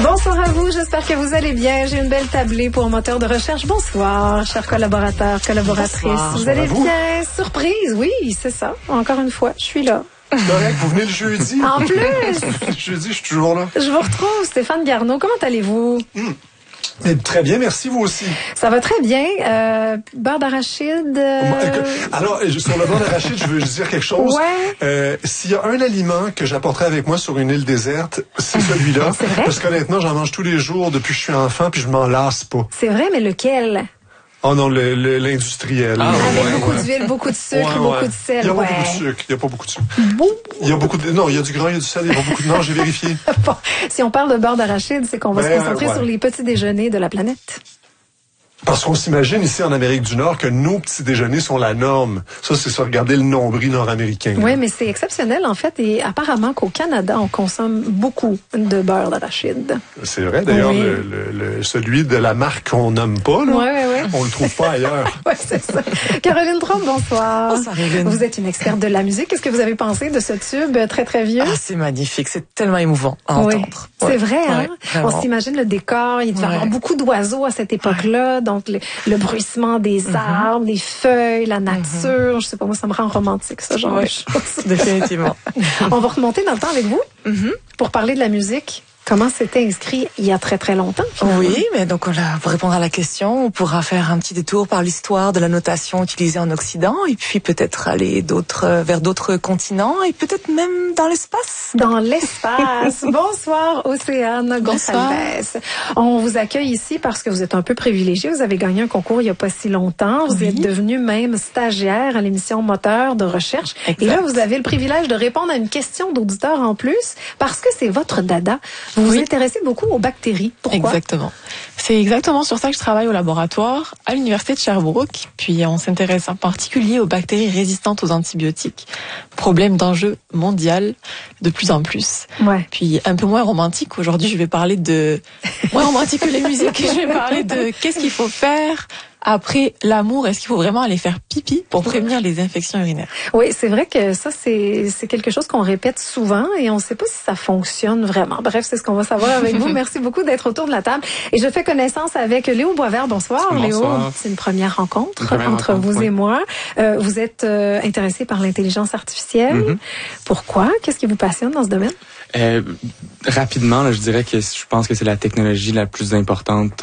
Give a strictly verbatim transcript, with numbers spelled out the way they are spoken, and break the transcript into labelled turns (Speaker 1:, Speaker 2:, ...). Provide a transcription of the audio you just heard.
Speaker 1: Bonsoir à vous, j'espère que vous allez bien. J'ai une belle tablée pour moteur de recherche. Bonsoir, chers collaborateurs, collaboratrices.
Speaker 2: Bonsoir.
Speaker 1: Vous allez
Speaker 2: Bonsoir
Speaker 1: bien? Surprise, oui, c'est ça. Encore une fois, je suis là.
Speaker 2: Correct, vous venez le jeudi.
Speaker 1: En plus!
Speaker 2: Le jeudi, je suis toujours là.
Speaker 1: Je vous retrouve, Stéphane Garneau. Comment allez-vous?
Speaker 2: Mmh. Et très bien, merci, vous aussi.
Speaker 1: Ça va très bien. Euh, beurre d'arachide. Euh...
Speaker 2: Alors, sur le beurre d'arachide, je veux juste dire quelque chose.
Speaker 1: Ouais.
Speaker 2: Euh, s'il y a un aliment que j'apporterai avec moi sur une île déserte, c'est celui-là.
Speaker 1: C'est vrai?
Speaker 2: Parce qu'honnêtement, j'en mange tous les jours depuis que je suis enfant, puis je m'en lasse pas.
Speaker 1: C'est vrai, mais lequel?
Speaker 2: Oh non, le, le, l'industriel.
Speaker 3: Ah,
Speaker 1: Avec
Speaker 3: ouais,
Speaker 1: beaucoup
Speaker 3: ouais.
Speaker 1: d'huile, beaucoup de sucre,
Speaker 2: Ouais,
Speaker 1: beaucoup
Speaker 2: ouais.
Speaker 1: de sel.
Speaker 2: Il n'y a
Speaker 1: ouais.
Speaker 2: pas beaucoup de sucre. Il n'y a pas beaucoup de sucre.
Speaker 1: Bon.
Speaker 2: Il y a beaucoup de... Non, il y a du gras, il y a du sel, il n'y a pas beaucoup de... Non, j'ai vérifié.
Speaker 1: Bon, si on parle de beurre d'arachide, c'est qu'on va
Speaker 2: Ben,
Speaker 1: se concentrer
Speaker 2: ouais.
Speaker 1: sur les petits déjeuners de la planète.
Speaker 2: Parce qu'on s'imagine ici en Amérique du Nord que nos petits déjeuners sont la norme. Ça, c'est ça, regarder le nombril nord-américain.
Speaker 1: Oui, mais c'est exceptionnel en fait. Et apparemment qu'au Canada, on consomme beaucoup de beurre d'arachide.
Speaker 2: C'est vrai, d'ailleurs,
Speaker 1: Oui.
Speaker 2: le, le, le, celui de la marque qu'on nomme pas, là,
Speaker 1: Ouais, ouais, ouais.
Speaker 2: on le trouve pas ailleurs.
Speaker 1: Oui, c'est ça. Caroline Trompe, bonsoir.
Speaker 3: Bonsoir, Evelyne.
Speaker 1: Vous êtes une experte de la musique. Qu'est-ce que vous avez pensé de ce tube très, très vieux?
Speaker 3: Ah, c'est magnifique, c'est tellement émouvant à
Speaker 1: Oui.
Speaker 3: entendre.
Speaker 1: C'est
Speaker 3: Ouais.
Speaker 1: vrai, hein?
Speaker 3: Ouais, vraiment.
Speaker 1: On s'imagine le décor, il devait y
Speaker 3: Ouais.
Speaker 1: avoir beaucoup d'oiseaux à cette époque-là, donc le, le bruissement des arbres, des feuilles, la nature, je sais pas, moi ça me rend romantique, ce genre
Speaker 3: Ouais.
Speaker 1: de choses.
Speaker 3: Définitivement.
Speaker 1: On va remonter dans le temps avec vous
Speaker 3: Mhm.
Speaker 1: pour parler de la musique. Comment c'était inscrit il y a très très longtemps, finalement?
Speaker 3: Oui, mais donc là, pour répondre à la question, on pourra faire un petit détour par l'histoire de la notation utilisée en Occident, et puis peut-être aller d'autres vers d'autres continents, et peut-être même dans l'espace.
Speaker 1: Dans l'espace. Bonsoir, Océane
Speaker 3: Bonsoir.
Speaker 1: Gonçalves. On vous accueille ici parce que vous êtes un peu privilégié. Vous avez gagné un concours il y a pas si longtemps. Vous
Speaker 3: Oui.
Speaker 1: êtes devenu même stagiaire à l'émission Moteur de recherche.
Speaker 3: Exact.
Speaker 1: Et là, vous avez le privilège de répondre à une question d'auditeur en plus parce que c'est votre dada. Vous vous
Speaker 4: Oui.
Speaker 1: intéressez beaucoup aux bactéries. Pourquoi?
Speaker 4: Exactement. C'est exactement sur ça que je travaille au laboratoire à l'université de Sherbrooke. Puis on s'intéresse en particulier aux bactéries résistantes aux antibiotiques. Problème d'enjeu mondial de plus en plus.
Speaker 1: Ouais.
Speaker 4: Puis un peu moins romantique. Aujourd'hui, je vais parler de moins romantique que les musiques. Je vais parler de qu'est-ce qu'il faut faire après l'amour. Est-ce qu'il faut vraiment aller faire pipi pour prévenir les infections urinaires?
Speaker 1: Oui, c'est vrai que ça, c'est c'est quelque chose qu'on répète souvent et on ne sait pas si ça fonctionne vraiment. Bref, c'est ce qu'on va savoir avec vous. Merci beaucoup d'être autour de la table. Et je fais connaissance avec Léo Boisvert. Bonsoir,
Speaker 5: Bonsoir.
Speaker 1: Léo. C'est une première rencontre
Speaker 5: Une première
Speaker 1: entre
Speaker 5: rencontre,
Speaker 1: vous
Speaker 5: oui.
Speaker 1: et moi. Euh, vous êtes euh, intéressé par l'intelligence artificielle.
Speaker 5: Mm-hmm.
Speaker 1: Pourquoi? Qu'est-ce qui vous passionne dans ce domaine?
Speaker 5: Euh, rapidement, là, je dirais que je pense que c'est la technologie la plus importante